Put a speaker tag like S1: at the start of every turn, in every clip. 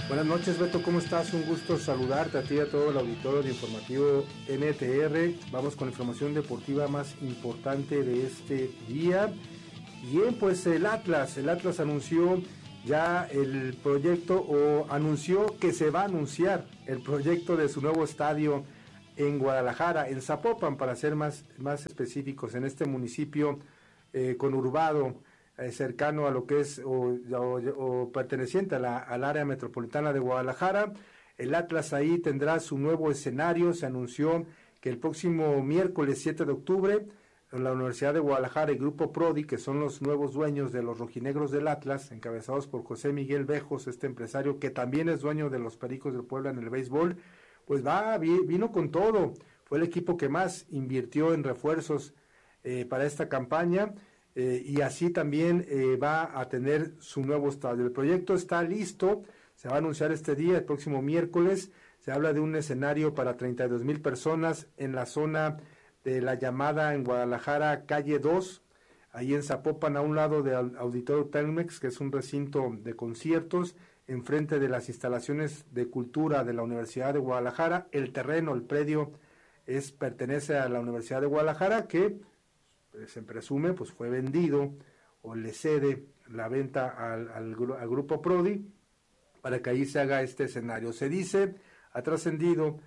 S1: Buenas noches, Beto, ¿cómo estás? Un gusto saludarte a ti y a todo el auditorio de Informativo NTR. Vamos con la información deportiva más importante de este día. Bien, pues el Atlas anunció ya el proyecto, o anunció que se va a anunciar el proyecto de su nuevo estadio en Guadalajara, en Zapopan, para ser más específicos, en este municipio conurbado, cercano a lo que es o perteneciente al área metropolitana de Guadalajara. El Atlas ahí tendrá su nuevo escenario. Se anunció que el próximo miércoles 7 de octubre la Universidad de Guadalajara y Grupo Prodi, que son los nuevos dueños de los rojinegros del Atlas, encabezados por José Miguel Bejos, este empresario que también es dueño de los Pericos del Puebla en el béisbol, pues vino con todo. Fue el equipo que más invirtió en refuerzos para esta campaña. Y así también va a tener su nuevo estadio. El proyecto está listo, se va a anunciar este día, el próximo miércoles. Se habla de un escenario para 32,000 personas en la zona de la llamada en Guadalajara calle 2, ahí en Zapopan, a un lado del Auditorio Telmex, que es un recinto de conciertos, enfrente de las instalaciones de cultura de la Universidad de Guadalajara. El terreno, el predio, pertenece a la Universidad de Guadalajara, que se presume pues fue vendido o le cede la venta al Grupo Prodi para que ahí se haga este escenario. Se dice, ha trascendido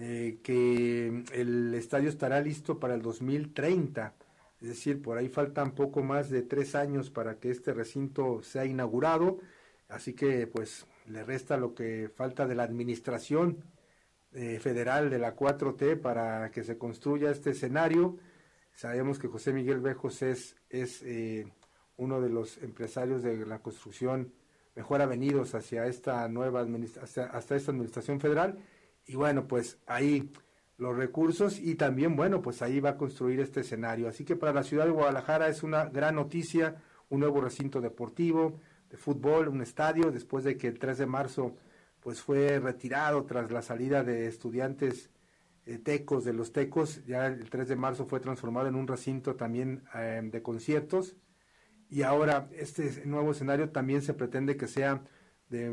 S1: que el estadio estará listo para el 2030, es decir, por ahí faltan poco más de 3 años para que este recinto sea inaugurado, así que pues le resta lo que falta de la administración federal de la 4T para que se construya este escenario. Sabemos que José Miguel Bejos es uno de los empresarios de la construcción mejor avenidos hacia esta nueva hasta esta administración federal, y bueno, pues ahí los recursos, y también bueno, pues ahí va a construir este escenario. Así que para la ciudad de Guadalajara es una gran noticia, un nuevo recinto deportivo, de fútbol, un estadio, después de que el 3 de marzo pues fue retirado tras la salida de estudiantes tecos, de los tecos. Ya el 3 de marzo fue transformado en un recinto también de conciertos, y ahora este nuevo escenario también se pretende que sea de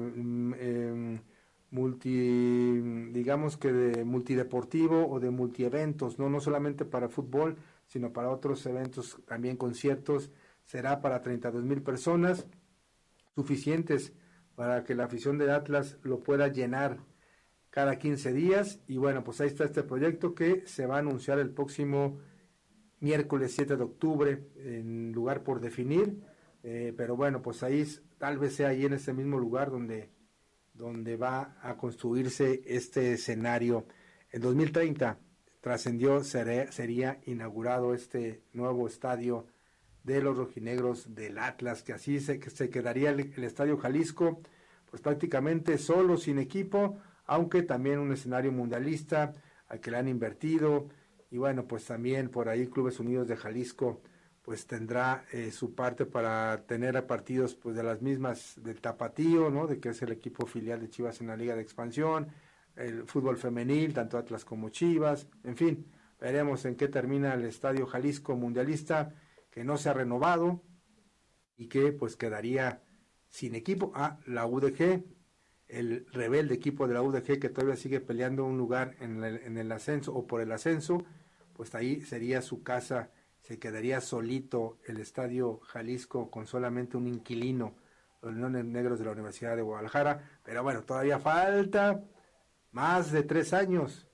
S1: digamos que de multideportivo o de multieventos, no solamente para fútbol, sino para otros eventos, también conciertos. Será para 32,000 personas, suficientes para que la afición de Atlas lo pueda llenar cada 15 días. Y bueno, pues ahí está este proyecto que se va a anunciar el próximo miércoles 7 de octubre, en lugar por definir, pero bueno, pues ahí tal vez sea ahí en ese mismo lugar donde va a construirse este escenario. En 2030 trascendió, sería inaugurado este nuevo estadio de los rojinegros del Atlas, que así que se quedaría el Estadio Jalisco pues prácticamente solo, sin equipo, aunque también un escenario mundialista al que le han invertido. Y bueno, pues también por ahí Clubes Unidos de Jalisco pues tendrá su parte para tener partidos pues de las mismas del Tapatío, ¿no? De que es el equipo filial de Chivas en la Liga de Expansión, el fútbol femenil, tanto Atlas como Chivas, en fin, veremos en qué termina el Estadio Jalisco mundialista, que no se ha renovado y que pues quedaría sin equipo. La UDG, el rebelde equipo de la UDG, que todavía sigue peleando un lugar en el ascenso o por el ascenso, pues ahí sería su casa. Se quedaría solito el Estadio Jalisco con solamente un inquilino, los Leones Negros de la Universidad de Guadalajara. Pero bueno, todavía falta más de 3 años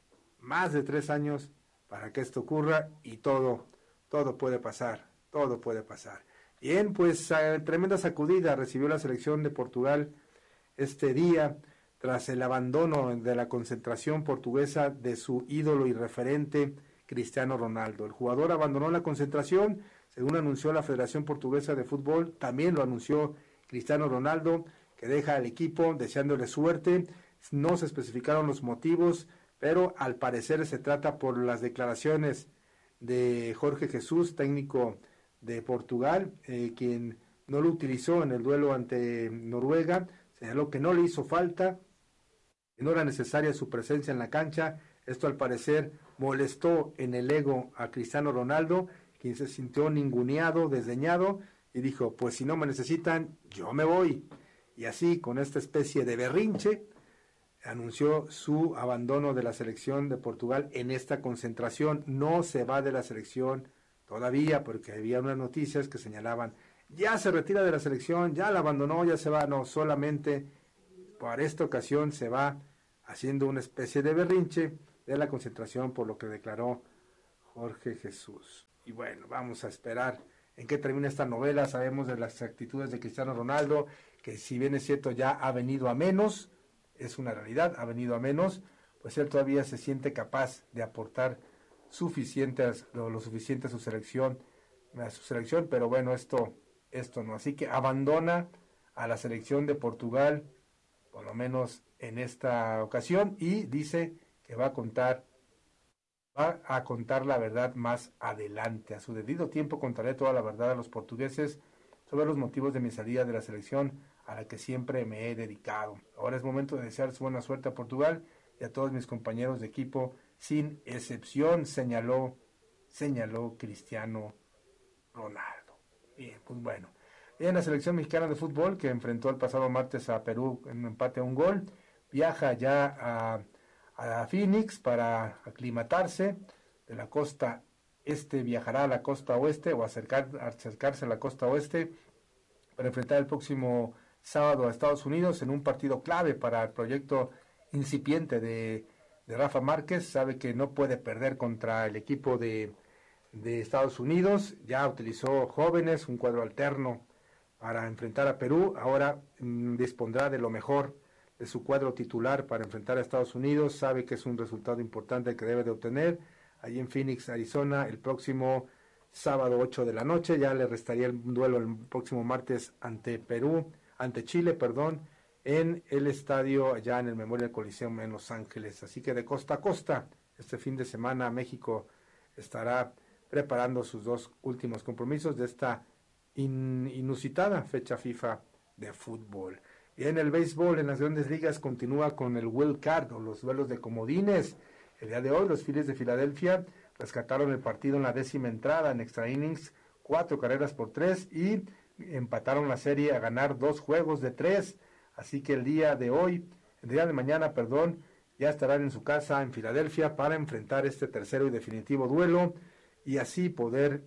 S1: para que esto ocurra, y todo puede pasar, todo puede pasar. Bien, pues tremenda sacudida recibió la selección de Portugal este día tras el abandono de la concentración portuguesa de su ídolo y referente Cristiano Ronaldo. El jugador abandonó la concentración, según anunció la Federación Portuguesa de Fútbol. También lo anunció Cristiano Ronaldo, que deja al equipo deseándole suerte. No se especificaron los motivos, pero al parecer se trata por las declaraciones de Jorge Jesús, técnico de Portugal, quien no lo utilizó en el duelo ante Noruega. Señaló que no le hizo falta, que no era necesaria su presencia en la cancha. Esto al parecer molestó en el ego a Cristiano Ronaldo, quien se sintió ninguneado, desdeñado, y dijo, pues si no me necesitan, yo me voy. y así, con esta especie de berrinche, anunció su abandono de la selección de Portugal en esta concentración. No se va de la selección todavía, porque había unas noticias que señalaban, ya se retira de la selección, ya la abandonó, ya se va. No, solamente para esta ocasión se va haciendo una especie de berrinche de la concentración, por lo que declaró Jorge Jesús. Y bueno, vamos a esperar en qué termina esta novela. Sabemos de las actitudes de Cristiano Ronaldo, que si bien es cierto ya ha venido a menos, es una realidad, ha venido a menos, pues él todavía se siente capaz de aportar lo suficiente a su selección, pero bueno, esto no. Así que abandona a la selección de Portugal, por lo menos en esta ocasión, y dice que va a contar la verdad más adelante. A su debido tiempo contaré toda la verdad a los portugueses sobre los motivos de mi salida de la selección a la que siempre me he dedicado. Ahora es momento de desear buena suerte a Portugal y a todos mis compañeros de equipo, sin excepción, señaló Cristiano Ronaldo. Bien, pues bueno. En la selección mexicana de fútbol, que enfrentó el pasado martes a Perú en un empate a un gol, viaja ya a Phoenix para aclimatarse. De la costa este viajará a la costa oeste, o acercarse a la costa oeste, para enfrentar el próximo sábado a Estados Unidos en un partido clave para el proyecto incipiente de Rafa Márquez. Sabe que no puede perder contra el equipo de Estados Unidos. Ya utilizó jóvenes, un cuadro alterno para enfrentar a Perú. Ahora dispondrá de lo mejor de su cuadro titular para enfrentar a Estados Unidos. Sabe que es un resultado importante que debe de obtener allí en Phoenix, Arizona, el próximo sábado 8 de la noche. Ya le restaría el duelo el próximo martes ante Chile, en el estadio allá en el Memorial Coliseum en Los Ángeles. Así que de costa a costa, este fin de semana México estará preparando sus dos últimos compromisos de esta inusitada fecha FIFA de fútbol. Y en el béisbol, en las grandes ligas, continúa con el wild card, o los duelos de comodines. El día de hoy, los Phillies de Filadelfia rescataron el partido en la 10ª entrada en extra innings, 4 carreras por 3, y empataron la serie a ganar 2 juegos de 3. Así que el día de mañana, ya estarán en su casa en Filadelfia para enfrentar este tercero y definitivo duelo, y así poder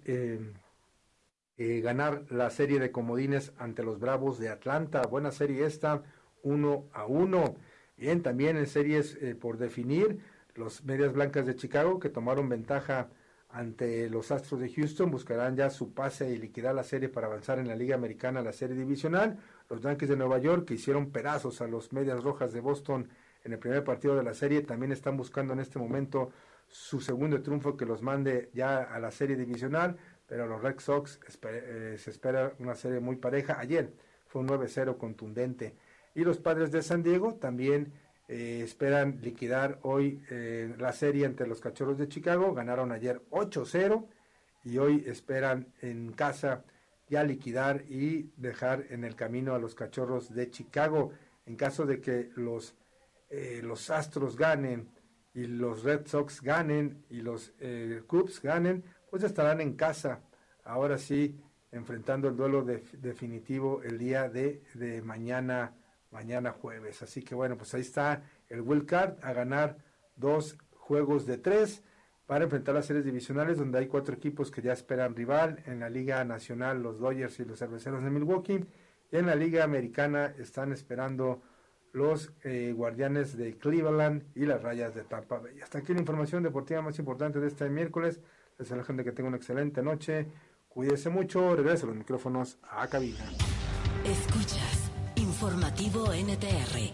S1: ganar la serie de comodines ante los Bravos de Atlanta. Buena serie esta, 1-1. Bien, también en series por definir, los Medias Blancas de Chicago, que tomaron ventaja ante los Astros de Houston, buscarán ya su pase y liquidar la serie para avanzar en la Liga Americana, la serie divisional. Los Yankees de Nueva York, que hicieron pedazos a los Medias Rojas de Boston en el primer partido de la serie, también están buscando en este momento su segundo triunfo que los mande ya a la serie divisional, pero los Red Sox se espera una serie muy pareja. Ayer fue un 9-0 contundente. Y los Padres de San Diego también esperan liquidar hoy la serie ante los Cachorros de Chicago. Ganaron ayer 8-0 y hoy esperan en casa ya liquidar y dejar en el camino a los Cachorros de Chicago. En caso de que los Astros ganen y los Red Sox ganen y los Cubs ganen, pues estarán en casa, ahora sí, enfrentando el duelo definitivo el día de mañana jueves. Así que bueno, pues ahí está el wild card, a ganar 2 juegos de 3 para enfrentar las series divisionales, donde hay 4 equipos que ya esperan rival. En la Liga Nacional, los Dodgers y los Cerveceros de Milwaukee, y en la Liga Americana están esperando los Guardianes de Cleveland y las Rayas de Tampa Bay. Hasta aquí la información deportiva más importante de este miércoles. Les deseo a la gente que tenga una excelente noche. Cuídese mucho. Regreso los micrófonos a cabina.
S2: Escuchas Informativo NTR.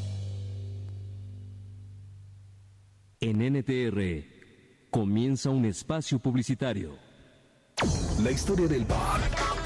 S3: En NTR comienza un espacio publicitario.
S4: La historia del rock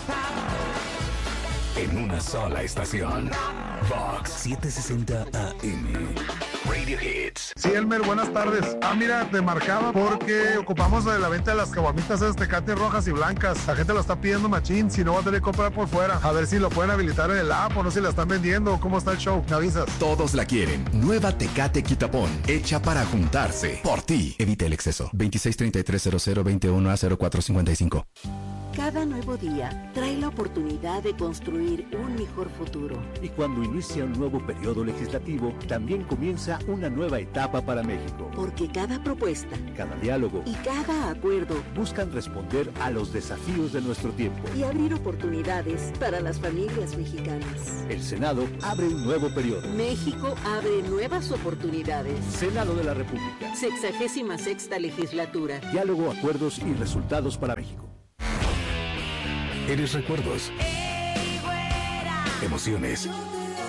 S4: en una sola estación. Fox 760 AM. Radio Hits.
S5: Sí, Elmer, buenas tardes. Mira, te marcaba porque ocupamos la venta de las caguamitas de Tecate rojas y blancas. La gente lo está pidiendo machín, si no va a tener que comprar por fuera. A ver si lo pueden habilitar en el app o no, si la están vendiendo. ¿Cómo está el show? ¿Me avisas?
S4: Todos la quieren. Nueva Tecate Quitapón, hecha para juntarse. Por ti. Evita el exceso. 26330021 a 0455.
S6: Cada nuevo día trae la oportunidad de construir un mejor futuro.
S7: Y cuando inicia un nuevo periodo legislativo, también comienza una nueva etapa para México.
S6: Porque cada propuesta,
S7: cada diálogo
S6: y cada acuerdo
S7: buscan responder a los desafíos de nuestro tiempo
S6: y abrir oportunidades para las familias mexicanas.
S7: El Senado abre un nuevo periodo.
S6: México abre nuevas oportunidades.
S7: Senado de la República.
S6: 66ª legislatura.
S7: Diálogo, acuerdos y resultados para México.
S4: Eres recuerdos, emociones,